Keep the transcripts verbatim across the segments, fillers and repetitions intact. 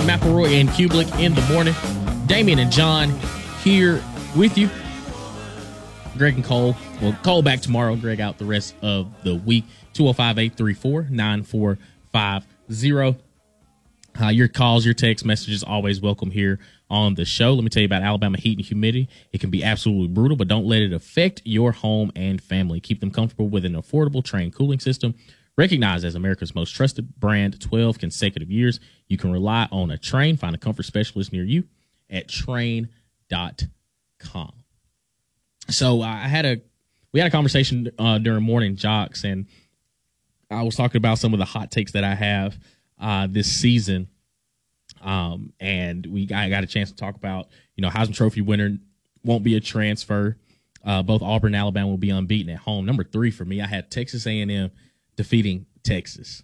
McElroy and Kublik in the morning. Damian and John here with you. Greg and Cole. Well, Cole back tomorrow. Greg out the rest of the week. two oh five, eight three four, nine four five zero. Uh, your calls, your text messages, always welcome here on the show. Let me tell you about Alabama heat and humidity. It can be absolutely brutal, but don't let it affect your home and family. Keep them comfortable with an affordable Trane cooling system. Recognized as America's most trusted brand, twelve consecutive years. You can rely on a Trane. Find a comfort specialist near you at Trane dot com. So uh, I had a we had a conversation uh, during Morning Jocks, and I was talking about some of the hot takes that I have uh, this season. Um, and we I got a chance to talk about, you know, Heisman Trophy winner won't be a transfer. Uh, both Auburn and Alabama will be unbeaten at home. Number three for me, I had Texas A and M defeating Texas.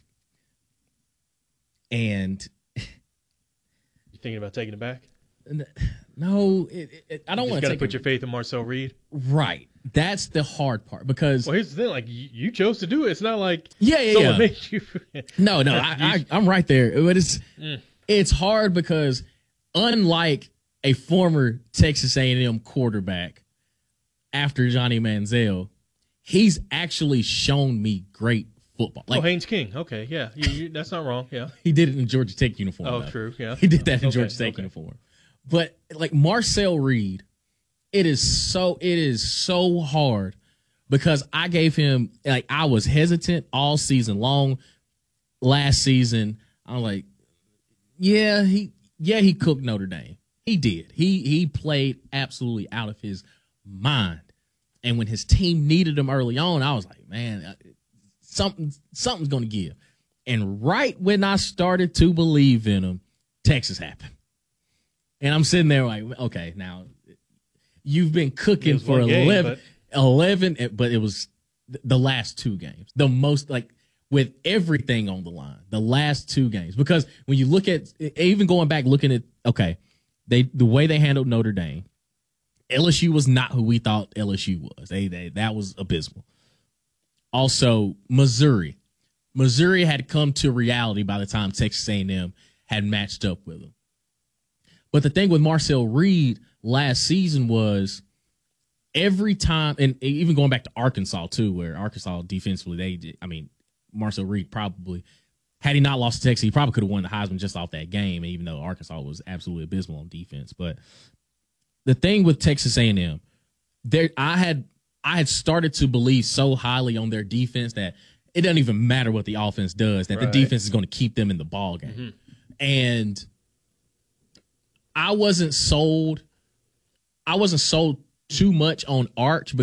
And you thinking about taking it back? No, it, it, I don't want to got to put your faith in Marcel Reed. Right. That's the hard part because. Well, here's the thing: like you, you chose to do it. It's not like yeah, yeah, someone yeah. made you. no, no, I, I, I'm right there. But it's mm. it's hard because unlike a former Texas A and M quarterback after Johnny Manziel, he's actually shown me great football. Like, oh, Haynes King. Okay, yeah, you, you, that's not wrong. Yeah, he did it in Georgia Tech uniform. Oh, though. true. Yeah, he did that in okay, Georgia Tech okay. uniform. But like Marcel Reed, it is so it is so hard because I gave him like I was hesitant all season long. Last season, I'm like, yeah, he yeah he cooked Notre Dame. He did. He he played absolutely out of his mind. And when his team needed him early on, I was like, man, something something's going to give. And right when I started to believe in him, Texas happened. And I'm sitting there like, okay, now you've been cooking for game, eleven, but... eleven, but it was the last two games. The most, like, with everything on the line, the last two games. Because when you look at, even going back, looking at, okay, they the way they handled Notre Dame, L S U was not who we thought L S U was. They, they That was abysmal. Also, Missouri. Missouri had come to reality by the time Texas A and M had matched up with them. But the thing with Marcel Reed last season was every time, and even going back to Arkansas too, where Arkansas defensively, they did, I mean, Marcel Reed probably, had he not lost to Texas, he probably could have won the Heisman just off that game, even though Arkansas was absolutely abysmal on defense. But the thing with Texas A and M, there, I had I had started to believe so highly on their defense that it doesn't even matter what the offense does, that right. the defense is going to keep them in the ball game. Mm-hmm. And I wasn't sold. I wasn't sold too much on Arch